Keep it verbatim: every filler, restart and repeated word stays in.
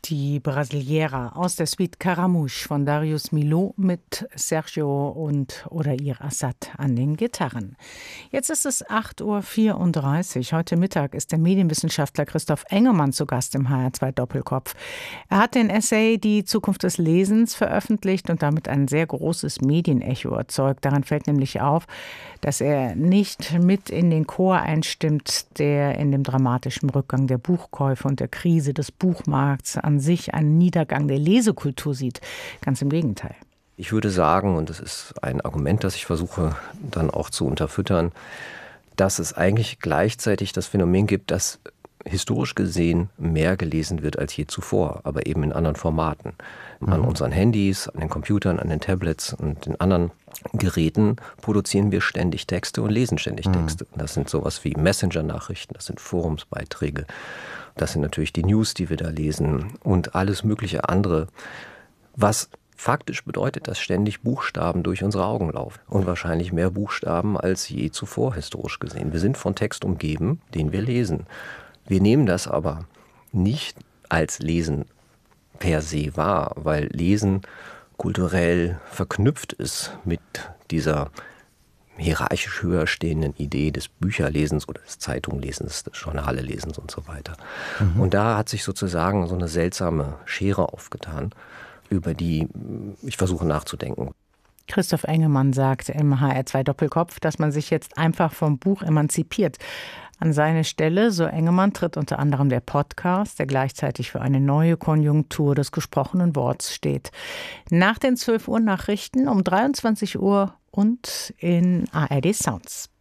Die Brasileira aus der Suite Caramouche von Darius Milhaud mit Sergio und Odair Assad an den Gitarren. Jetzt ist es acht Uhr vierunddreißig. Heute Mittag ist der Medienwissenschaftler Christoph Engemann zu Gast im H R zwei Doppelkopf. Er hat den Essay Die Zukunft des Lesens veröffentlicht und damit ein sehr großes Medienecho erzeugt. Daran fällt nämlich auf, dass er nicht mit in den Chor einstimmt, der in dem dramatischen Rückgang der Buchkäufe und der Krise des Buchmarkts an sich einen Niedergang der Lesekultur sieht. Ganz im Gegenteil. Ich würde sagen, und das ist ein Argument, das ich versuche dann auch zu unterfüttern, dass es eigentlich gleichzeitig das Phänomen gibt, dass historisch gesehen mehr gelesen wird als je zuvor, aber eben in anderen Formaten. Mhm. An unseren Handys, an den Computern, an den Tablets und den anderen Geräten produzieren wir ständig Texte und lesen ständig mhm. Texte. Das sind sowas wie Messenger-Nachrichten, das sind Forumsbeiträge, das sind natürlich die News, die wir da lesen und alles mögliche andere, was faktisch bedeutet, dass ständig Buchstaben durch unsere Augen laufen und wahrscheinlich mehr Buchstaben als je zuvor historisch gesehen. Wir sind von Text umgeben, den wir lesen. Wir nehmen das aber nicht als Lesen per se wahr, weil Lesen kulturell verknüpft ist mit dieser hierarchisch höher stehenden Idee des Bücherlesens oder des Zeitunglesens, des Journalelesens und so weiter. Mhm. Und da hat sich sozusagen so eine seltsame Schere aufgetan, über die ich versuche nachzudenken. Christoph Engemann sagt im H R zwei Doppelkopf, dass man sich jetzt einfach vom Buch emanzipiert. An seine Stelle, so Engemann, tritt unter anderem der Podcast, der gleichzeitig für eine neue Konjunktur des gesprochenen Worts steht. Nach den zwölf Uhr Nachrichten um dreiundzwanzig Uhr und in A R D Sounds.